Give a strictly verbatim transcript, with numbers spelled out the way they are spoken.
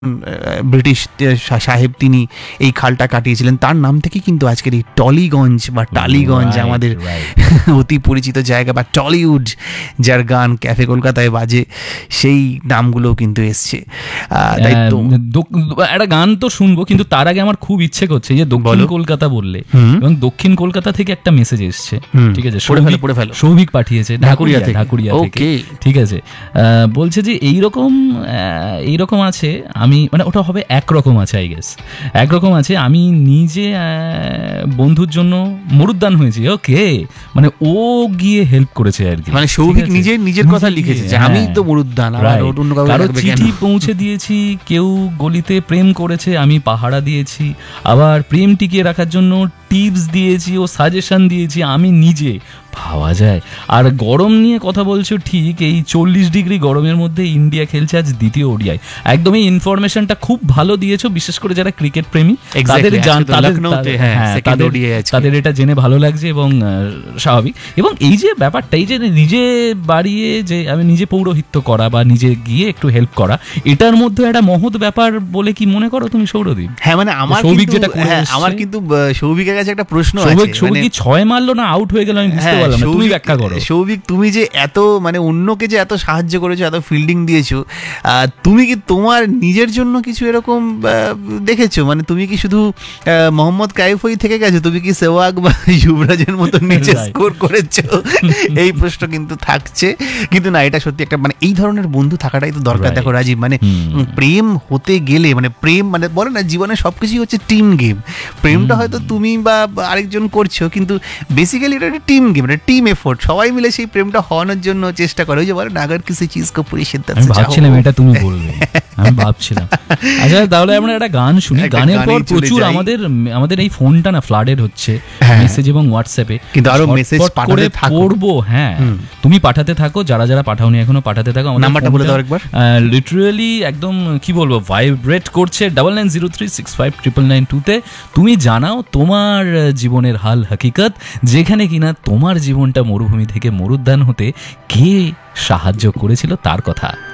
British সাহেব তিনি এই খালটা কাটিয়েছিলেন, তার নাম থেকে কিন্তু আজকের এই টলিগঞ্জ বা টালিগঞ্জ আমাদের অতি পরিচিত জায়গা, বা টলিউড যার গান ক্যাফে কলকাতায় বাজে, সেই নামগুলো কিন্তু এসছে। তাই তো একটা গান তো শুনবো, কিন্তু তার আগে আমার খুব ইচ্ছে করছে যে দক্ষিণ কলকাতা বললে, এবং দক্ষিণ কলকাতা থেকে একটা মেসেজ এসছে, ঠিক আছে, সৌভিক পাঠিয়েছে ঢাকুরিয়া থেকে, ঢাকুরিয়া থেকে, ঠিক আছে, বলছে যে এইরকম এইরকম আছে, আমি মানে ওটা হবে একরকম আছে, আই গেস একরকম আছে, আমি নিজে বন্ধুর জন্য মরুদ্যান হয়েছি, ওকে, মানে ও গিয়ে হেল্প করেছে আর কি, মানে সৌভিক নিজে নিজের কথা লিখেছে যে আমি তো মরুদ্যান, কারো চিঠি পৌঁছে দিয়েছি, কেউ গলিতে প্রেম করেছে, আমি পাহারা দিয়েছি, আবার প্রেম টিকিয়ে রাখার জন্য টিপস দিয়েছি ও সাজেশন দিয়েছি আমি নিজে, ভাবা যায়। আর গরম নিয়ে কথা বলছো ঠিক, এই চল্লিশ ডিগ্রি গরমের মধ্যে ইন্ডিয়া খেলছে আজ দ্বিতীয় ওডিআই, একদম এই ইনফরমেশনটা খুব ভালো দিয়েছো, বিশেষ করে যারা ক্রিকেট প্রেমী তাদের তাদের এটা জেনে ভালো লাগছে এবং স্বাভাবিক। এবং এই যে ব্যাপারটা, এই যে নিজে বাড়িয়ে যে আমি নিজে পৌরোহিত্য করা বা নিজে গিয়ে একটু হেল্প করা, এটার মধ্যে একটা মহৎ ব্যাপার বলে কি মনে করো তুমি সৌরদীপ? হ্যাঁ, মানে আমার সৌভিক যেটা আমার কিন্তু সৌভিকের কাছে একটা প্রশ্ন আছে, সৌভিক ছয় মারলো না আউট হয়ে গেল, আমি বুঝতে পারলাম না, তুমি ব্যাখ্যা করো। সৌভিক, তুমি যে এত মানে অন্যকে যে এত সাহায্য করেছো, এত ফিল্ডিং দিয়েছো, তুমি কি তোমার নিজের জন্য কিছু এরকম দেখেছো? মানে তুমি কি শুধু মোহাম্মদ কাইফই থেকে গেছো, তুমি কি সেওয়াগ বা যুবরাজের মতো নিচে স্কোর করেছো? এই প্রশ্ন কিন্তু থাকছে, কিন্তু না, এটা সত্যি একটা মানে এই ধরনের বন্ধু থাকাটাই তো দরকার। দেখো রাজীব, মানে প্রেম হতে গেলে মানে প্রেম মানে বলে না জীবনে সবকিছুই হচ্ছে টিম গেম। প্রেমটা হয়তো তুমি বা আরেকজন করছো, কিন্তু বেসিক্যালি এটা একটা টিম গেম, একটা টিম এফোর্ট, সবাই মিলে সেই প্রেমটা হওয়ানোর জন্য চেষ্টা করে। ওই যে বলে না, আগার কিসি চিজ কো পুরি শিদ্দত সে চাও। ভাবছিলাম এটা তুমি বলবে, আমি ভাবছিলাম। আচ্ছা, তাহলে আমরা একটা গান শুনি, গানের পর প্রচুর আমাদের আমাদের এই ফোনটা না ফ্লাডেড হচ্ছে মেসেজ এবং হোয়াটসঅ্যাপে, কিন্তু আরো মেসেজ পাঠাতে থাকো। পড়বো, হ্যাঁ, তুমি পাঠাতে থাকো, যারা যারা পাঠাওনি এখনো পাঠাতে থাকো। আমাদের নাম্বারটা বলে দাও একবার। লিটারালি একদম কি বলবো, ভাইব্রেট করছে double nine zero three six five triple nine টুতে। তুমি জানাও তোমার জীবনের হাল হাকিকত, যেখানে কিনা তোমার জীবনটা মরুভূমি থেকে মরুদ্যান হতে কে সাহায্য করেছিল তার কথা।